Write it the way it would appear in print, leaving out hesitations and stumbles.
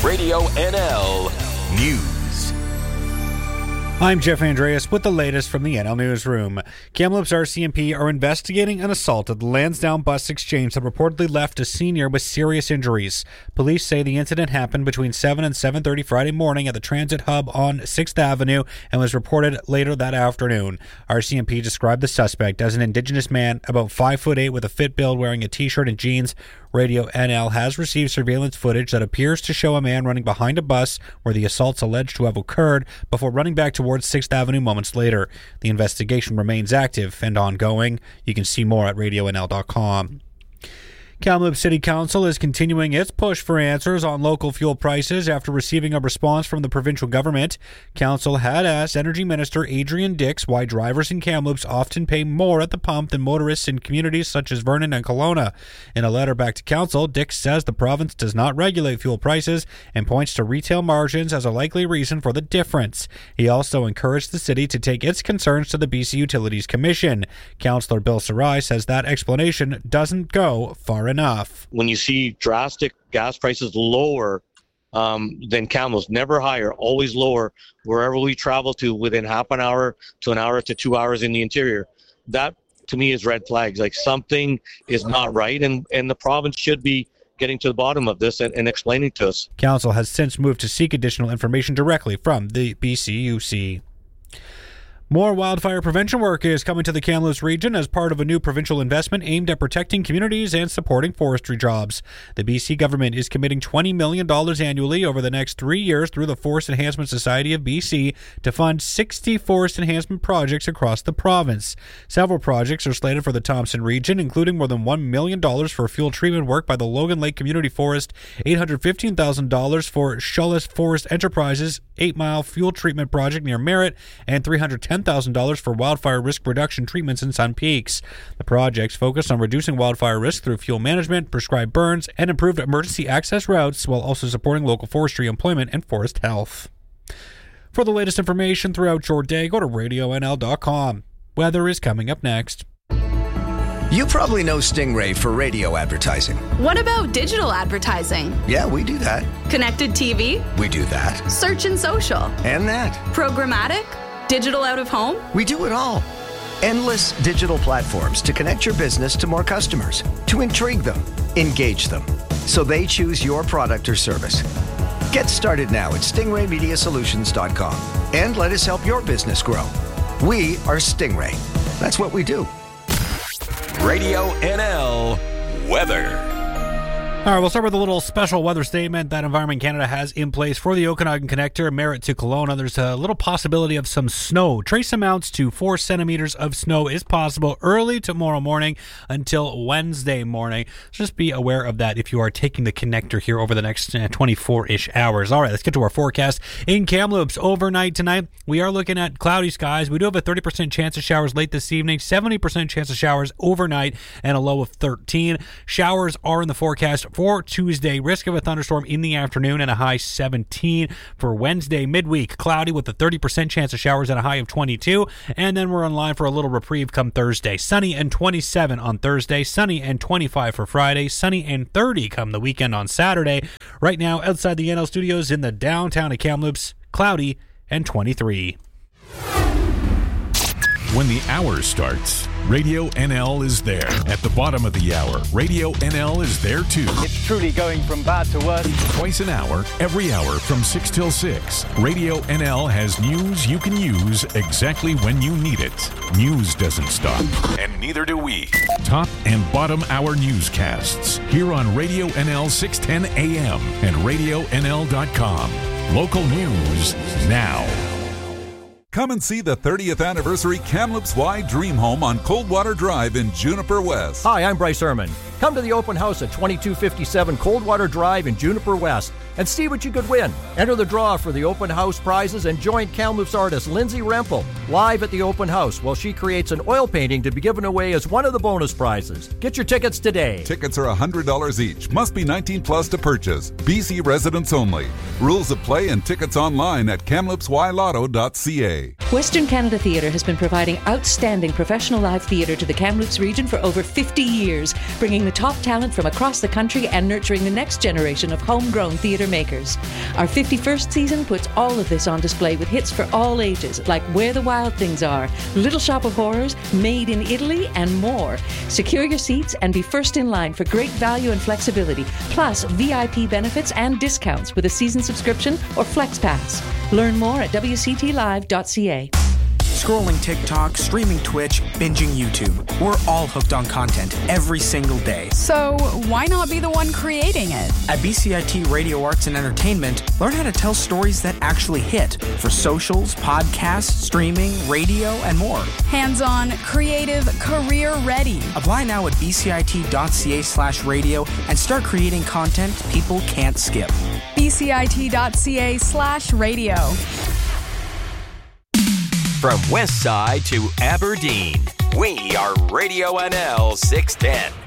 Radio NL News. I'm Jeff Andreas with the latest from the NL Newsroom. Kamloops RCMP are investigating an assault at the Lansdowne Bus Exchange that reportedly left a senior with serious injuries. Police say the incident happened between 7 and 7:30 Friday morning at the transit hub on 6th Avenue and was reported later that afternoon. RCMP described the suspect as an Indigenous man about 5'8" with a fit build wearing a t-shirt and jeans. Radio NL has received surveillance footage that appears to show a man running behind a bus where the assault's alleged to have occurred before running back towards 6th Avenue moments later. The investigation remains active and ongoing. You can see more at radionl.com. Kamloops City Council is continuing its push for answers on local fuel prices after receiving a response from the provincial government. Council had asked Energy Minister Adrian Dix why drivers in Kamloops often pay more at the pump than motorists in communities such as Vernon and Kelowna. In a letter back to Council, Dix says the province does not regulate fuel prices and points to retail margins as a likely reason for the difference. He also encouraged the city to take its concerns to the BC Utilities Commission. Councillor Bill Sarai says that explanation doesn't go far enough. When you see drastic gas prices lower than Kamloops, never higher, always lower, wherever we travel to within half an hour to an hour to 2 hours in the interior, that to me is red flags. Like something is not right, and the province should be getting to the bottom of this and explaining to us. Council has since moved to seek additional information directly from the BCUC. More wildfire prevention work is coming to the Kamloops region as part of a new provincial investment aimed at protecting communities and supporting forestry jobs. The BC government is committing $20 million annually over the next 3 years through the Forest Enhancement Society of BC to fund 60 forest enhancement projects across the province. Several projects are slated for the Thompson region, including more than $1 million for fuel treatment work by the Logan Lake Community Forest, $815,000 for Shullis Forest Enterprises 8-mile fuel treatment project near Merritt, and $310,000 for wildfire risk reduction treatments in Sun Peaks. The projects focus on reducing wildfire risk through fuel management, prescribed burns, and improved emergency access routes, while also supporting local forestry employment and forest health. For the latest information throughout your day, go to radionl.com. Weather is coming up next. You probably know Stingray for radio advertising. What about digital advertising? Yeah, we do that. Connected TV? We do that. Search and social? And that. Programmatic? Digital out of home? We do it all. Endless digital platforms to connect your business to more customers, to intrigue them, engage them, so they choose your product or service. Get started now at stingraymediasolutions.com and let us help your business grow. We are Stingray. That's what we do. Radio NL Weather. All right, we'll start with a little special weather statement that Environment Canada has in place for the Okanagan Connector, Merritt to Kelowna. There's a little possibility of some snow. Trace amounts to 4 centimeters of snow is possible early tomorrow morning until Wednesday morning. Just be aware of that if you are taking the connector here over the next 24-ish hours. All right, let's get to our forecast. In Kamloops, overnight tonight, we are looking at cloudy skies. We do have a 30% chance of showers late this evening, 70% chance of showers overnight, and a low of 13. Showers are in the forecast for Tuesday, risk of a thunderstorm in the afternoon and a high 17. For Wednesday, midweek, cloudy with a 30% chance of showers and a high of 22. And then we're on line for a little reprieve come Thursday. Sunny and 27 on Thursday, sunny and 25 for Friday, sunny and 30 come the weekend on Saturday. Right now, outside the NL studios in the downtown of Kamloops, cloudy and 23. When the hour starts, Radio NL is there. At the bottom of the hour, Radio NL is there too. It's truly going from bad to worse. Twice an hour, every hour from 6 till 6. Radio NL has news you can use exactly when you need it. News doesn't stop, and neither do we. Top and bottom hour newscasts here on Radio NL 610 AM and RadioNL.com. Local news now. Come and see the 30th anniversary Kamloops Y Dream Home on Coldwater Drive in Juniper West. Hi, I'm Bryce Ehrman. Come to the open house at 2257 Coldwater Drive in Juniper West and see what you could win. Enter the draw for the open house prizes and join Kamloops artist Lindsay Rempel live at the open house while she creates an oil painting to be given away as one of the bonus prizes. Get your tickets today. Tickets are $100 each. Must be 19 plus to purchase. BC residents only. Rules of play and tickets online at kamloopsylotto.ca. Western Canada Theatre has been providing outstanding professional live theatre to the Kamloops region for over 50 years, bringing attracting the top talent from across the country and nurturing the next generation of homegrown theatre makers. Our 51st season puts all of this on display with hits for all ages, like Where the Wild Things Are, Little Shop of Horrors, Made in Italy, and more. Secure your seats and be first in line for great value and flexibility, plus VIP benefits and discounts with a season subscription or Flex Pass. Learn more at wctlive.ca. Scrolling TikTok, streaming Twitch, binging YouTube. We're all hooked on content every single day. So why not be the one creating it? At BCIT Radio Arts and Entertainment, learn how to tell stories that actually hit for socials, podcasts, streaming, radio, and more. Hands-on, creative, career-ready. Apply now at bcit.ca/radio and start creating content people can't skip. bcit.ca/radio. From West Side to Aberdeen, we are Radio NL 610.